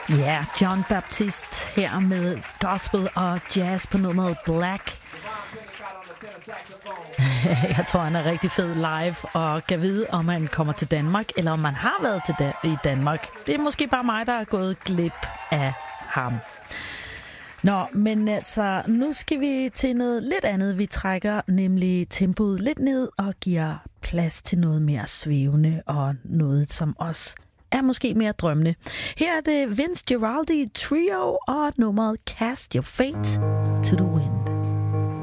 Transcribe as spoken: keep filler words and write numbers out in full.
Ja, yeah, John Baptiste her med gospel og jazz på nummeret Black. Jeg tror, han er rigtig fed live, og kan vide, om han kommer til Danmark, eller om man har været til da- i Danmark. Det er måske bare mig, der er gået glip af ham. Nå, men altså, nu skal vi til noget lidt andet. Vi trækker nemlig tempoet lidt ned og giver plads til noget mere svævende og noget, som også er måske mere drømmende. Her er det Vince Guaraldi Trio og nummeret Cast Your Fate to the Wind.